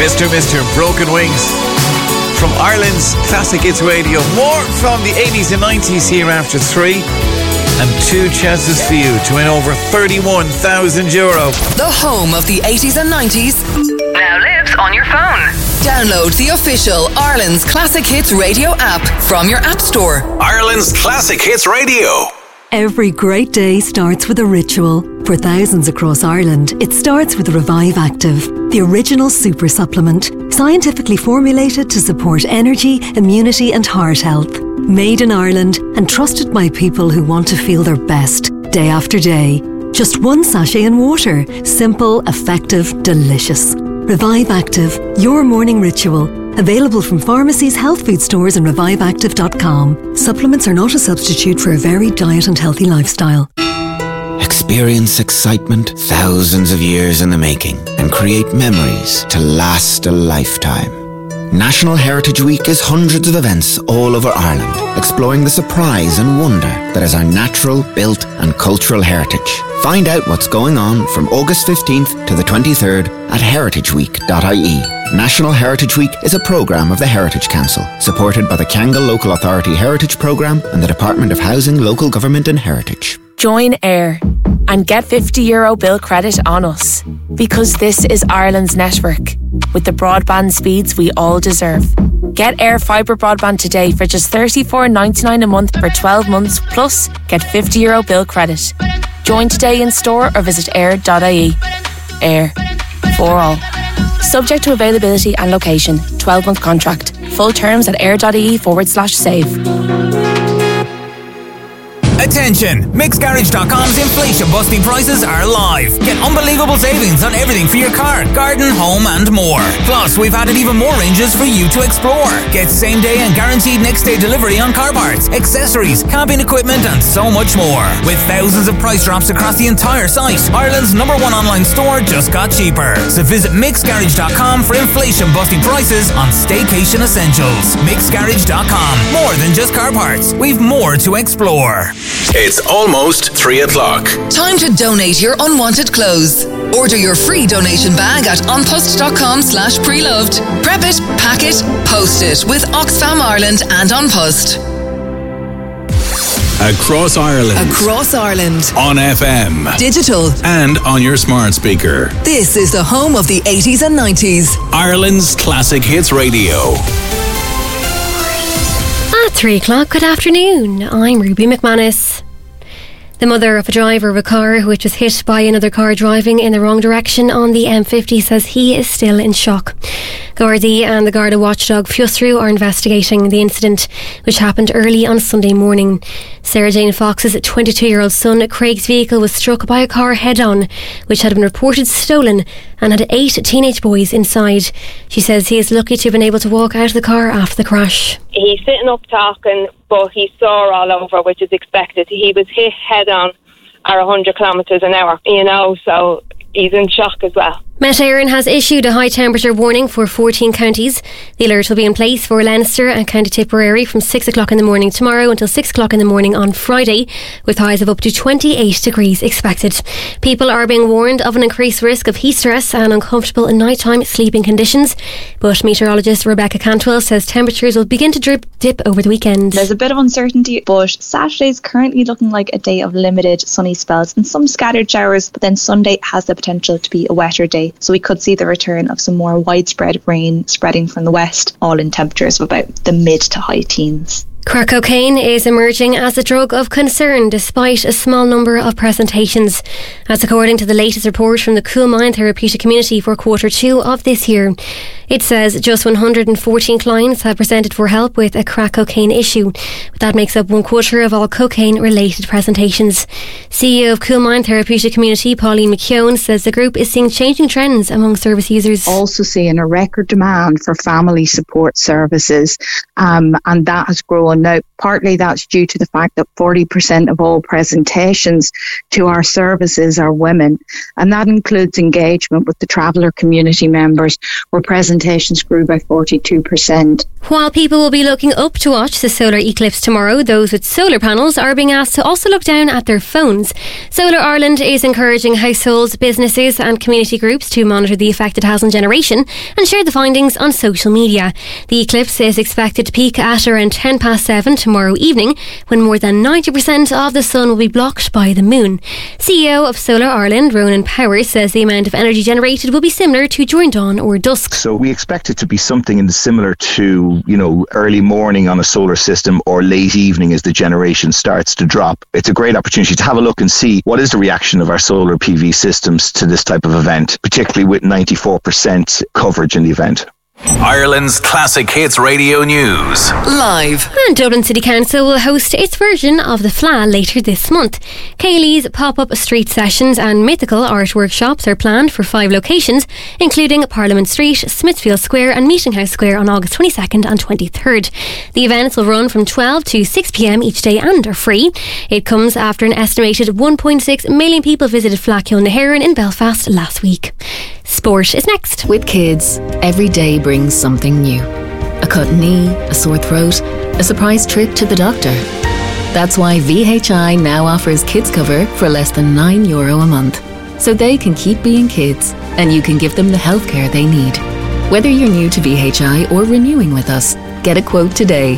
Mr. Broken Wings from Ireland's Classic Hits Radio. More from the 80s and 90s here after 3. And 2 chances for you to win over €31,000. The home of the 80s and 90s now lives on your phone. Download the official Ireland's Classic Hits Radio app from your app store. Ireland's Classic Hits Radio. Every great day starts with a ritual. For thousands across Ireland, it starts with Revive Active, the original super supplement, scientifically formulated to support energy, immunity and heart health. Made in Ireland and trusted by people who want to feel their best day after day. Just 1 sachet in water. Simple, effective, delicious. Revive Active, your morning ritual. Available from pharmacies, health food stores and reviveactive.com. Supplements are not a substitute for a varied diet and healthy lifestyle. Experience excitement thousands of years in the making and create memories to last a lifetime. National Heritage Week is hundreds of events all over Ireland, exploring the surprise and wonder that is our natural, built and cultural heritage. Find out what's going on from August 15th to the 23rd at heritageweek.ie. National Heritage Week is a programme of the Heritage Council, supported by the Kangol Local Authority Heritage Programme and the Department of Housing, Local Government and Heritage. Join AIR and get €50 bill credit on us, because this is Ireland's network with the broadband speeds we all deserve. Get AIR Fibre broadband today for just $34.99 a month for 12 months, plus get €50 bill credit. Join today in store or visit air.ie. AIR, for all. Subject to availability and location. 12-month contract. Full terms at air.ie/save. Attention! MixGarage.com's inflation-busting prices are live. Get unbelievable savings on everything for your car, garden, home and more. Plus, we've added even more ranges for you to explore. Get same-day and guaranteed next-day delivery on car parts, accessories, camping equipment and so much more. With thousands of price drops across the entire site, Ireland's #1 online store just got cheaper. So visit MixGarage.com for inflation-busting prices on staycation essentials. MixGarage.com. More than just car parts. We've more to explore. It's almost 3 o'clock. Time to donate your unwanted clothes. Order your free donation bag at onpost.com/preloved. Prep it, pack it, post it with Oxfam Ireland and On Post. Across Ireland. Across Ireland. On FM. Digital. And on your smart speaker. This is the home of the 80s and 90s. Ireland's Classic Hits Radio. At 3 o'clock, good afternoon. I'm Ruby McManus. The mother of a driver of a car which was hit by another car driving in the wrong direction on the M50 says he is still in shock. Gardaí and the Garda watchdog Fiosrú are investigating the incident, which happened early on Sunday morning. Sarah Jane Fox's 22-year-old son Craig's vehicle was struck by a car head-on, which had been reported stolen and had 8 teenage boys inside. She says he is lucky to have been able to walk out of the car after the crash. He's sitting up talking, but he's sore all over, which is expected. He was hit head-on at 100 kilometres an hour, so he's in shock as well. Met Éireann has issued a high temperature warning for 14 counties. The alert will be in place for Leinster and County Tipperary from 6 o'clock in the morning tomorrow until 6 o'clock in the morning on Friday, with highs of up to 28 degrees expected. People are being warned of an increased risk of heat stress and uncomfortable nighttime sleeping conditions. But meteorologist Rebecca Cantwell says temperatures will begin to dip over the weekend. There's a bit of uncertainty, but Saturday's currently looking like a day of limited sunny spells and some scattered showers, but then Sunday has the potential to be a wetter day. So we could see the return of some more widespread rain spreading from the west, all in temperatures of about the mid to high teens. Crack cocaine is emerging as a drug of concern despite a small number of presentations. That's according to the latest report from the Coolmine Therapeutic Community for Q2 of this year. It says just 114 clients have presented for help with a crack cocaine issue. But that makes up 1/4 of all cocaine-related presentations. CEO of Coolmine Therapeutic Community, Pauline McKeown, says the group is seeing changing trends among service users. Also seeing a record demand for family support services, and that has grown. Now, partly that's due to the fact that 40% of all presentations to our services are women, and that includes engagement with the traveller community members, where presentations presentations grew by 42%. While people will be looking up to watch the solar eclipse tomorrow, those with solar panels are being asked to also look down at their phones. Solar Ireland is encouraging households, businesses and community groups to monitor the effect it has on generation and share the findings on social media. The eclipse is expected to peak at around 7:10 tomorrow evening, when more than 90% of the sun will be blocked by the moon. CEO of Solar Ireland, Ronan Powers, says the amount of energy generated will be similar to during dawn or dusk. So we expect it to be something similar to, early morning on a solar system or late evening as the generation starts to drop. It's a great opportunity to have a look and see what is the reaction of our solar PV systems to this type of event, particularly with 94% coverage in the event. Ireland's Classic Hits Radio News. Live. And Dublin City Council will host its version of the FLA later this month. Kaylee's pop-up street sessions and mythical art workshops are planned for 5 locations, including Parliament Street, Smithfield Square and Meeting House Square on August 22nd and 23rd. The events will run from 12 to 6 p.m. each day and are free. It comes after an estimated 1.6 million people visited FLA Kilnaheron in Belfast last week. Sport is next. With kids, every day brings something new. A cut knee, a sore throat, a surprise trip to the doctor. That's why VHI now offers kids cover for less than €9 a month. So they can keep being kids and you can give them the healthcare they need. Whether you're new to VHI or renewing with us, get a quote today.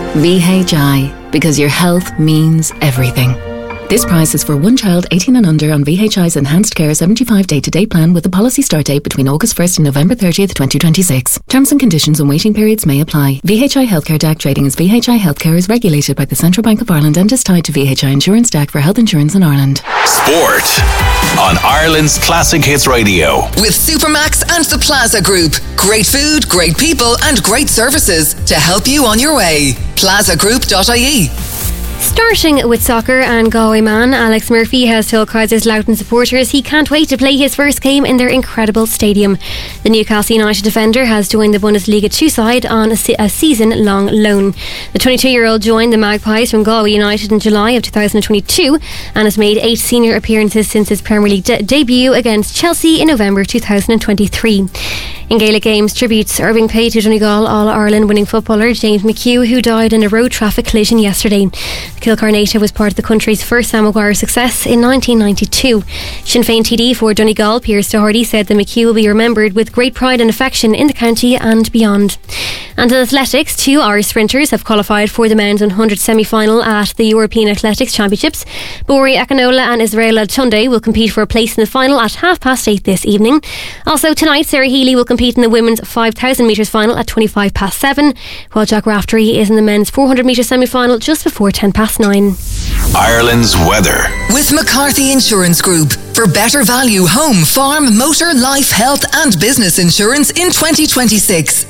VHI, because your health means everything. This price is for one child 18 and under on VHI's Enhanced Care 75 day-to-day plan with a policy start date between August 1st and November 30th, 2026. Terms and conditions and waiting periods may apply. VHI Healthcare DAC trading as VHI Healthcare is regulated by the Central Bank of Ireland and is tied to VHI Insurance DAC for health insurance in Ireland. Sport on Ireland's Classic Hits Radio. With Supermax and the Plaza Group. Great food, great people and great services to help you on your way. plazagroup.ie. Starting with soccer, and Galway man Alex Murphy has told Kaiserslautern supporters he can't wait to play his first game in their incredible stadium. The Newcastle United defender has joined the Bundesliga 2 side on a season-long loan. The 22-year-old joined the Magpies from Galway United in July of 2022 and has made 8 senior appearances since his Premier League debut against Chelsea in November 2023. In Gaelic games, tributes are being paid to Donegal All-Ireland winning footballer James McHugh, who died in a road traffic collision yesterday. The Kilcar native was part of the country's first Sam Maguire success in 1992. Sinn Féin TD for Donegal, Piers Doherty, said that McHugh will be remembered with great pride and affection in the county and beyond. And in athletics, 2 Irish sprinters have qualified for the men's 100 semi-final at the European Athletics Championships. Bori Akinola and Israel Tunde will compete for a place in the final at 8:30 this evening. Also tonight, Sarah Healy will compete in the women's 5,000 metres final at 7:25, while Jack Raftery is in the men's 400 metre semi-final just before 9:10. Ireland's weather. With McCarthy Insurance Group. For better value home, farm, motor, life, health and business insurance in 2026.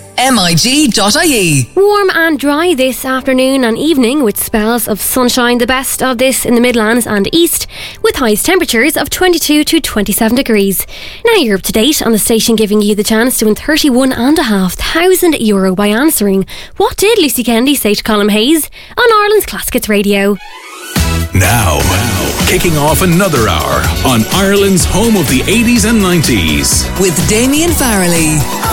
MIG.ie. Warm and dry this afternoon and evening with spells of sunshine, the best of this in the Midlands and East, with highest temperatures of 22 to 27 degrees. Now you're up to date on the station, giving you the chance to win €31,500 by answering what did Lucy Kennedy say to Colin Hayes on Ireland's Classic Hits Radio. Now, kicking off another hour on Ireland's home of the 80s and 90s. With Damien Farrelly.